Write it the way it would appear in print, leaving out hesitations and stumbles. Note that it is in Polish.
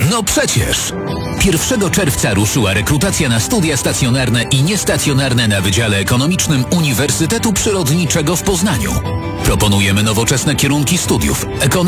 No przecież! 1 czerwca ruszyła rekrutacja na studia stacjonarne i niestacjonarne na Wydziale Ekonomicznym Uniwersytetu Przyrodniczego w Poznaniu. Proponujemy nowoczesne kierunki studiów.